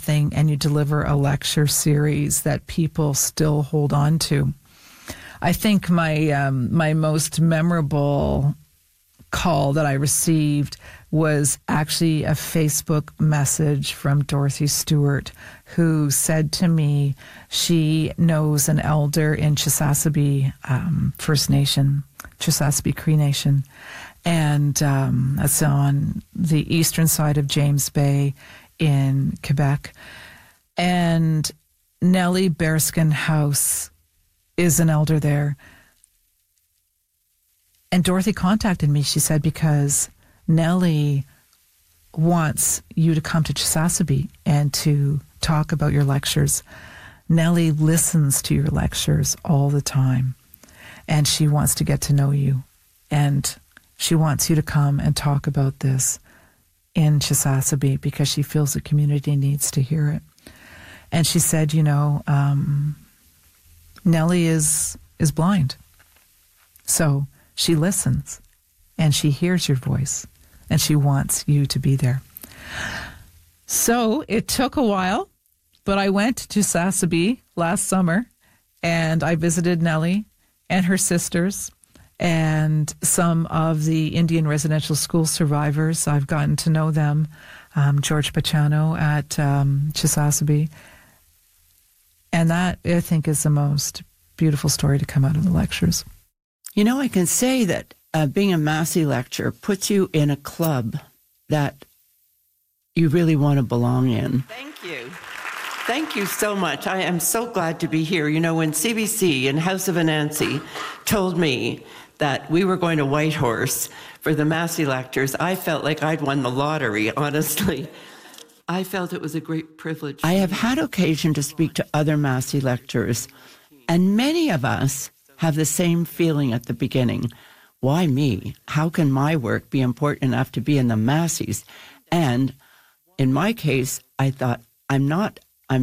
something and you deliver a lecture series that people still hold on to. I think my most memorable call that I received was actually a Facebook message from Dorothy Stewart, who said to me she knows an elder in Chisasibi First Nation, Chisasibi Cree Nation, and that's on the eastern side of James Bay in Quebec. And Nellie Bearskin House is an elder there. And Dorothy contacted me, she said, because Nellie wants you to come to Chisasibi and to talk about your lectures. Nellie listens to your lectures all the time, and she wants to get to know you. And she wants you to come and talk about this in Chisasibi because she feels the community needs to hear it. And she said, Nellie is blind. So she listens and she hears your voice and she wants you to be there. So it took a while, but I went to Chisasibi last summer and I visited Nellie and her sisters and some of the Indian residential school survivors. I've gotten to know them, George Pachano at Chisasibi. And that, I think, is the most beautiful story to come out of the lectures. I can say that being a Massey lecturer puts you in a club that you really want to belong in. Thank you. Thank you so much. I am so glad to be here. When CBC and House of Anansi told me that we were going to Whitehorse for the Massey lectures, I felt like I'd won the lottery, honestly. I felt it was a great privilege. I have had occasion to speak to other Massey lecturers, and many of us have the same feeling at the beginning. Why me? How can my work be important enough to be in the Masseys? And in my case, I thought, I'm not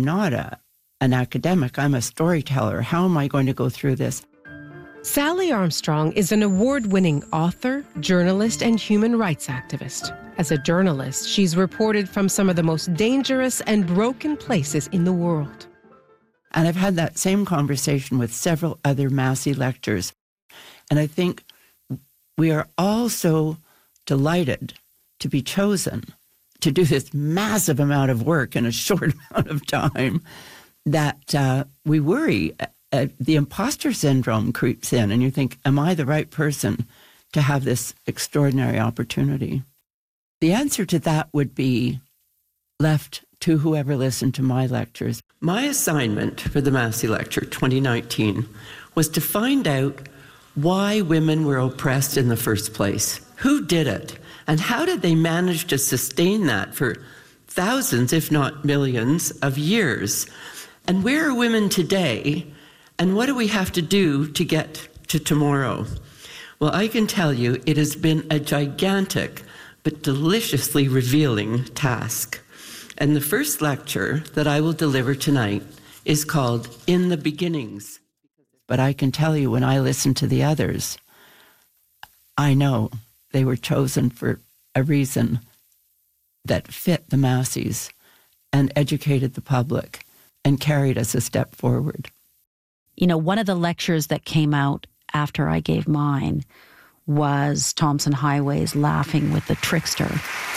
an academic. I'm a storyteller. How am I going to go through this? Sally Armstrong is an award-winning author, journalist, and human rights activist. As a journalist, she's reported from some of the most dangerous and broken places in the world. And I've had that same conversation with several other Massey lecturers. And I think we are all so delighted to be chosen to do this massive amount of work in a short amount of time that we worry. The imposter syndrome creeps in, and you think, am I the right person to have this extraordinary opportunity? The answer to that would be left to whoever listened to my lectures. My assignment for the Massey Lecture 2019 was to find out why women were oppressed in the first place. Who did it? And how did they manage to sustain that for thousands, if not millions, of years? And where are women today? And what do we have to do to get to tomorrow? Well, I can tell you it has been a gigantic but deliciously revealing task. And the first lecture that I will deliver tonight is called In the Beginnings. But I can tell you, when I listen to the others, I know they were chosen for a reason that fit the Masseys and educated the public and carried us a step forward. One of the lectures that came out after I gave mine was Thompson Highway's Laughing with the Trickster.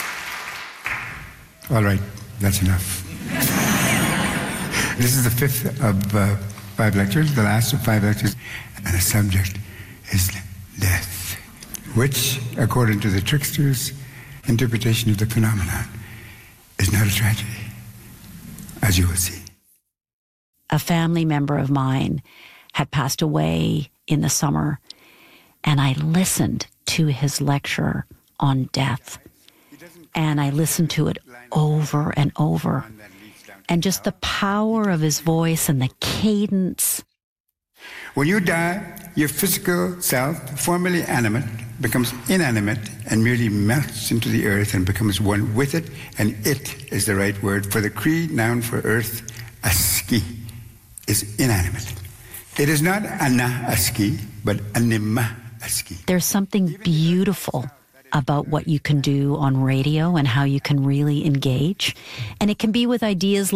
All right, that's enough. This is the fifth of 5 lectures, the last of 5 lectures, and the subject is death, which, according to the trickster's interpretation of the phenomenon, is not a tragedy, as you will see. A family member of mine had passed away in the summer, and I listened to his lecture on death. And I listened to it over and over. And just the power of his voice and the cadence. When you die, your physical self, formerly animate, becomes inanimate and merely melts into the earth and becomes one with it. And it is the right word. For the Cree noun for earth, aski, is inanimate. It is not ana aski, but anima aski. There's something beautiful about what you can do on radio and how you can really engage. And it can be with ideas